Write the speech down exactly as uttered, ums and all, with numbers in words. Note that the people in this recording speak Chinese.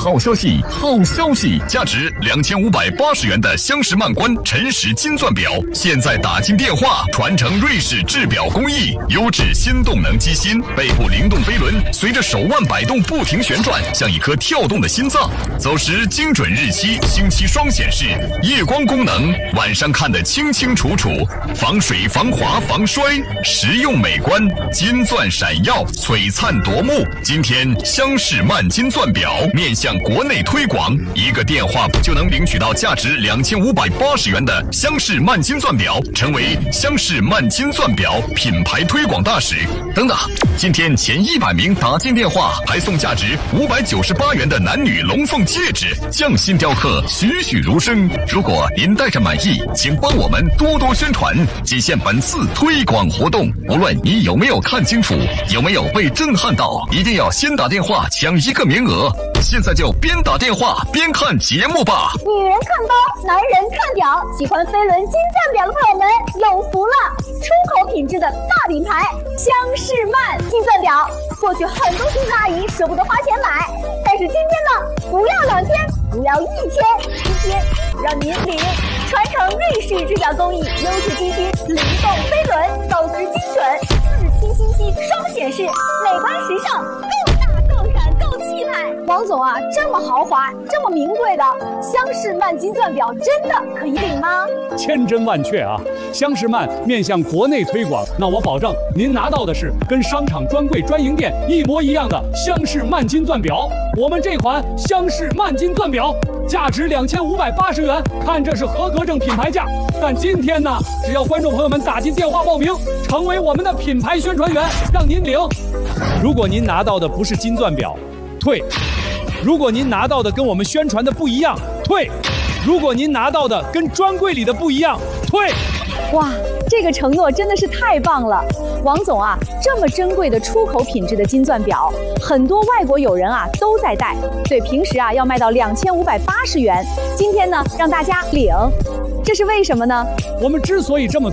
好消息，好消息！价值两千五百八十元的厢式曼关晨时金钻表，现在打进电话，传承瑞士制表工艺，优质新动能机芯，背部灵动飞轮随着手腕摆动不停旋转，像一颗跳动的心脏。走时精准日期、星期双显示，夜光功能，晚上看得清清楚楚，防水、防滑、防摔，实用美观，金钻闪耀，璀璨夺目。今天厢式曼金钻表面向国内推广，一个电话就能领取到价值两千五百八十元的厢式曼金钻表，成为厢式曼金钻表品牌推广大使。等等，今天前一百名打进电话还送价值五百九十八元的男女龙凤戒指，匠心雕刻，栩栩如生。如果您戴着满意，请帮我们多多宣传，仅限本次推广活动。无论你有没有看清楚，有没有被震撼到，一定要先打电话抢一个名额。现在就边打电话边看节目吧。 女人看包，男人看表，喜欢飞轮金钻表的朋友们有福了！出口品质的大品牌厢式曼金钻表，过去很多叔叔阿姨舍不得花钱买，但是今天呢，不要两千，不要一千，直接让您领传承瑞士制表工艺，优质机芯，灵动飞轮，走时精准，四期星期双显示，美观时尚，够大够闪够气派。王总啊，这么豪华，这么名贵的厢式曼金钻表，真的可以领吗？ 千真万确啊！厢式曼面向国内推广，那我保证您拿到的是跟商场专柜专营店一模一样的厢式曼金钻表。我们这款厢式曼金钻表价值两千五百八十元，看这是合格证品牌价。但今天呢，只要观众朋友们打进电话报名，成为我们的品牌宣传员，让您领。如果您拿到的不是金钻表，退；如果您拿到的跟我们宣传的不一样，退；如果您拿到的跟专柜里的不一样，退。 哇，这个承诺真的是太棒了！王总啊，这么珍贵的出口品质的金钻表，很多外国友人啊都在戴，对，平时啊要卖到两千五百八十元，今天呢让大家领，这是为什么呢？ 我们之所以这么